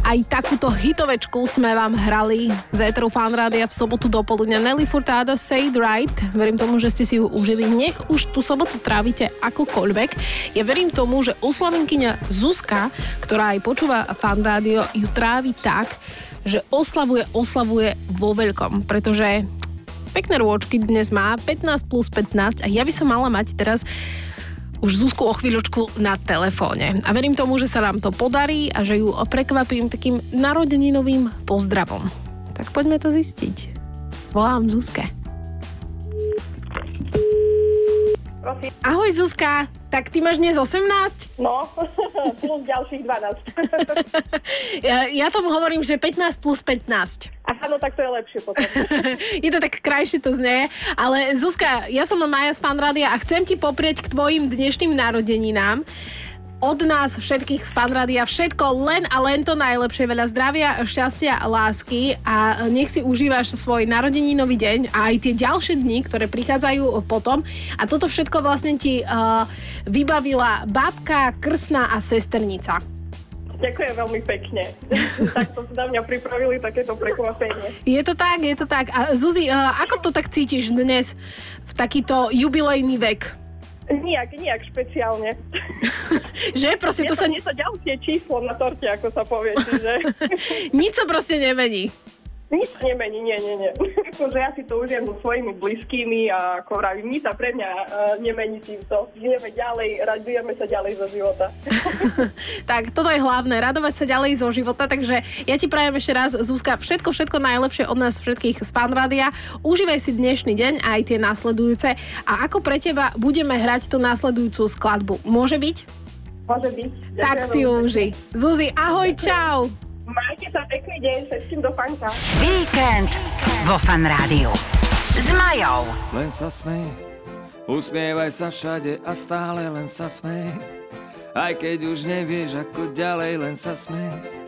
Aj takúto hitovečku sme vám hrali z éteru Fan Rádia v sobotu dopoludňa. Nelly Furtado, Say It Right. Verím tomu, že ste si ju užili. Nech už tú sobotu trávite akokoľvek. Ja verím tomu, že oslavenkyňa Zuzka, ktorá aj počúva Fan Rádio, ju trávi tak, že oslavuje vo veľkom. Pretože pekné rôčky dnes má, 15 plus 15 a ja by som mala mať teraz už Zuzku o chvíľočku na telefóne. A verím tomu, že sa nám to podarí a že ju prekvapím takým narodeninovým pozdravom. Tak poďme to zistiť. Volám Zuzke. Prosím. Ahoj Zuzka, tak ty máš dnes 18? No, plus ďalších 12. Ja tomu hovorím, že 15 plus 15. Aha, no tak to je lepšie potom. Je to tak krajšie to znie. Ale Zuzka, ja som Maja z Fan Rádia a chcem ti poprieť k tvojim dnešným narodeninám od nás všetkých z Fan Rádia všetko len a len to najlepšie. Veľa zdravia, šťastia, lásky a nech si užívaš svoj narodeninový deň a aj tie ďalšie dni, ktoré prichádzajú potom. A toto všetko vlastne ti vybavila babka, krstná a sesternica. Ďakujem veľmi pekne. Takto si na mňa pripravili takéto prekvapenie. Je to tak. A Zuzi, ako to tak cítiš dnes v takýto jubilejný vek? Nijak špeciálne. Že? Proste to sa... Nie sa ďalšie číslo na torte, ako sa povie, čiže... Nič sa proste nemení. Nič sa nemení, nie. Akože ja si to užijem so svojimi blízkými a ako vravím, nič sa pre mňa nemení týmto. Žijeme ďalej, radujeme sa ďalej zo života. Tak, toto je hlavné, radovať sa ďalej zo života, takže ja ti prajem ešte raz, Zuzka, všetko najlepšie od nás všetkých z Fan Rádia. Užívaj si dnešný deň a aj tie nasledujúce. A ako pre teba budeme hrať tú nasledujúcu skladbu? Môže byť? Môže byť. Tak si ju uži. Zuzi, ahoj, čau. Majte sa pekný deň, všetkým do fanka. Víkend vo Fan Rádiu s Majou. Len sa smej, usmievaj sa všade a stále len sa smej. Aj keď už nevieš ako ďalej, len sa smej.